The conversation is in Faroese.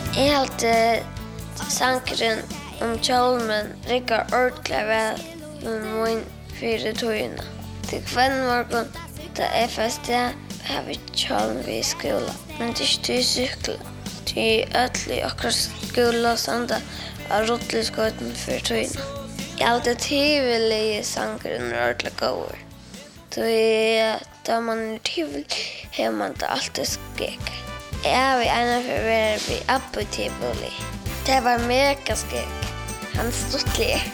Jag hade sangren kjolmen riggar ordentligt väl min fyra tøyna. Til kvann morgon da feste har vi kjolmen vid skola. Men det är inte cykla. Det är ödlig akkurat skola sanda av rottliskoten för tøyna. Jag hade tivoli sangren ordentligt gåor. Da man tivoli har man det alltid skrek. Jag var ena för att vara vid Abbo tivoli. Det var mega skrek. Han stod